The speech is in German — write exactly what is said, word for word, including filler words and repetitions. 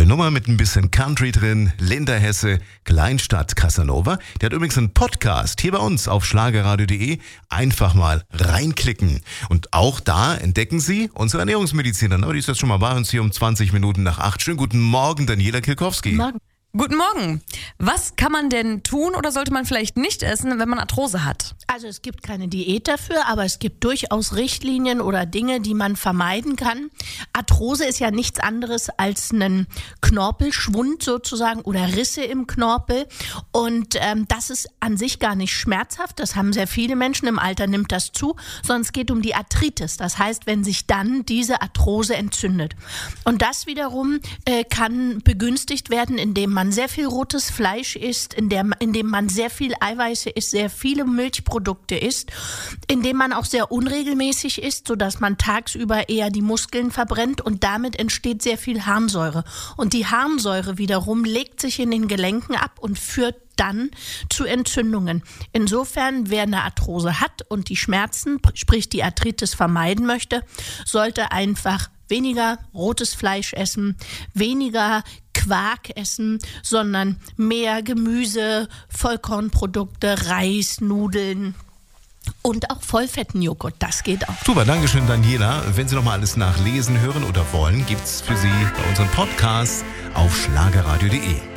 Tolle Nummer mit ein bisschen Country drin. Linda Hesse, Kleinstadt Casanova. Der hat übrigens einen Podcast hier bei uns auf schlagerradio punkt de. Einfach mal reinklicken. Und auch da entdecken Sie unsere Ernährungsmedizinerin. Aber die ist jetzt schon mal bei uns hier um zwanzig Minuten nach acht. Schönen guten Morgen, Daniela Kilkowski. Guten Morgen. Guten Morgen. Was kann man denn tun oder sollte man vielleicht nicht essen, wenn man Arthrose hat? Also es gibt keine Diät dafür, aber es gibt durchaus Richtlinien oder Dinge, die man vermeiden kann. Arthrose ist ja nichts anderes als ein Knorpelschwund sozusagen oder Risse im Knorpel. Und ähm, das ist an sich gar nicht schmerzhaft. Das haben sehr viele Menschen. Im Alter nimmt das zu. Sondern es geht um die Arthritis. Das heißt, wenn sich dann diese Arthrose entzündet. Und das wiederum äh, kann begünstigt werden, indem man sehr viel rotes Fleisch isst, in der, indem man sehr viel Eiweiße isst, sehr viele Milchprodukte isst, indem man auch sehr unregelmäßig isst, sodass man tagsüber eher die Muskeln verbrennt und damit entsteht sehr viel Harnsäure. Und die Harnsäure wiederum legt sich in den Gelenken ab und führt dann zu Entzündungen. Insofern, wer eine Arthrose hat und die Schmerzen, sprich die Arthritis vermeiden möchte, sollte einfach weniger rotes Fleisch essen, weniger Quark essen, sondern mehr Gemüse, Vollkornprodukte, Reis, Nudeln und auch Vollfettenjoghurt. Das geht auch. Super, Dankeschön, Daniela. Wenn Sie noch mal alles nachlesen, hören oder wollen, gibt's für Sie bei unserem Podcast auf schlagerradio punkt de.